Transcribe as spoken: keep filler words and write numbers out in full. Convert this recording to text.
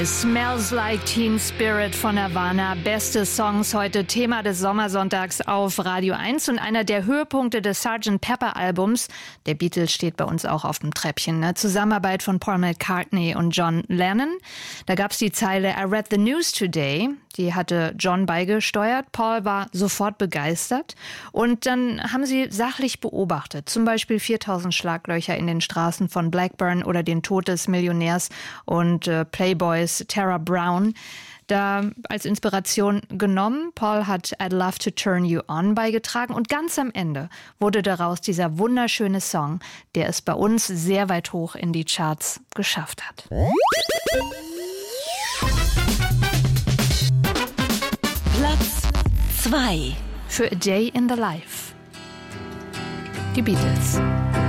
Smells Like Teen Spirit von Nirvana. Beste Songs heute Thema des Sommersonntags auf Radio eins und einer der Höhepunkte des Sergeant Pepper Albums. Der Beatles steht bei uns auch auf dem Treppchen. Ne? Zusammenarbeit von Paul McCartney und John Lennon. Da gab's die Zeile I read the news today. Die hatte John beigesteuert. Paul war sofort begeistert. Und dann haben sie sachlich beobachtet. Zum Beispiel viertausend Schlaglöcher in den Straßen von Blackburn oder den Tod des Millionärs und äh, Playboys Tara Brown. Da als Inspiration genommen. Paul hat I'd Love to Turn You On beigetragen. Und ganz am Ende wurde daraus dieser wunderschöne Song, der es bei uns sehr weit hoch in die Charts geschafft hat. Platz zwei Für A Day in the Life. Die Beatles.